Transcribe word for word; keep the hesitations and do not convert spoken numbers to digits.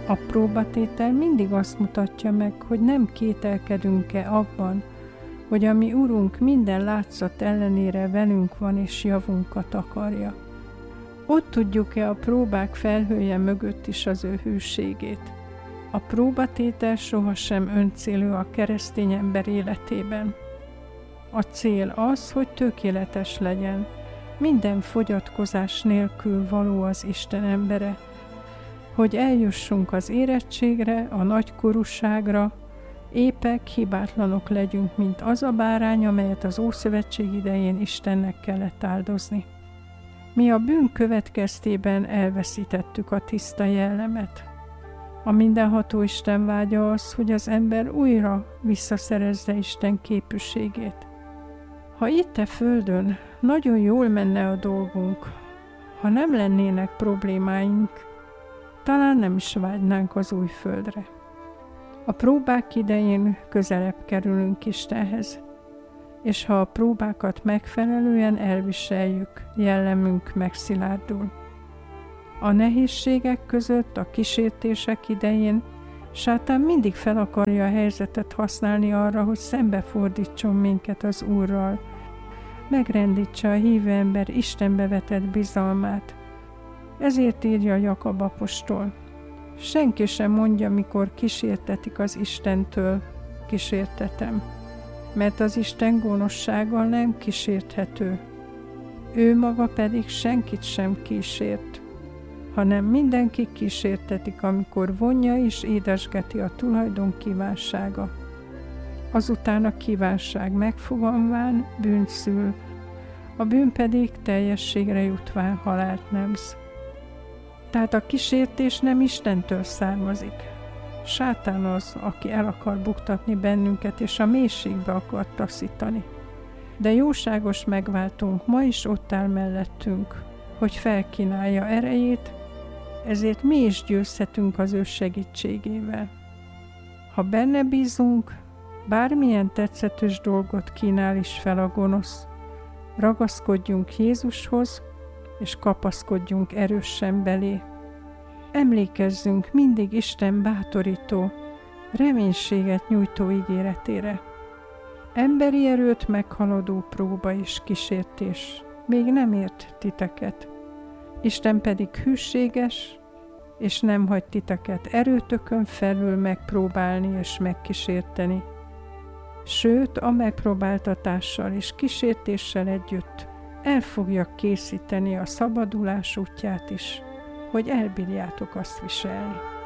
A próbatétel mindig azt mutatja meg, hogy nem kételkedünk-e abban, hogy a mi Urunk minden látszat ellenére velünk van és javunkat akarja. Ott tudjuk-e a próbák felhője mögött is az ő hűségét. A próbatétel sohasem öncélú a keresztény ember életében. A cél az, hogy tökéletes legyen, minden fogyatkozás nélkül való az Isten embere, hogy eljussunk az érettségre, a nagykorúságra, épek, hibátlanok legyünk, mint az a bárány, amelyet az Ószövetség idején Istennek kellett áldozni. Mi a bűn következtében elveszítettük a tiszta jellemet. A mindenható Isten vágya az, hogy az ember újra visszaszerezze Isten képűségét. Ha itt a földön nagyon jól menne a dolgunk, ha nem lennének problémáink, talán nem is vágynánk az új földre. A próbák idején közelebb kerülünk Istenhez, és ha a próbákat megfelelően elviseljük, jellemünk megszilárdul. A nehézségek között, a kísértések idején Sátán mindig fel akarja a helyzetet használni arra, hogy szembefordítson minket az Úrral, megrendítse a hívő ember Istenbe vetett bizalmát. Ezért írja Jakab apostol: senki sem mondja, mikor kísértetik az Istentől, kísértetem, mert az Isten gonoszsággal nem kísérthető. Ő maga pedig senkit sem kísért, hanem mindenki kísértetik, amikor vonja és édesgeti a tulajdon kívánsága. Azután a kívánság megfogalmán bűnt szül, a bűn pedig teljességre jutván halált nemz. Tehát a kísértés nem Istentől származik. Sátán az, aki el akar buktatni bennünket, és a mélységbe akar taszítani. De jóságos megváltónk ma is ott áll mellettünk, hogy felkínálja erejét, ezért mi is győzhetünk az ő segítségével. Ha benne bízunk, bármilyen tetszetős dolgot kínál is fel a gonosz, ragaszkodjunk Jézushoz, és kapaszkodjunk erősen belé. Emlékezzünk mindig Isten bátorító, reménységet nyújtó ígéretére. Emberi erőt meghaladó próba és kísértés még nem ért titeket. Isten pedig hűséges, és nem hagy titeket erőtökön felül megpróbálni és megkísérteni. Sőt, a megpróbáltatással és kísértéssel együtt el fogja készíteni a szabadulás útját is, hogy elbírjátok azt viselni.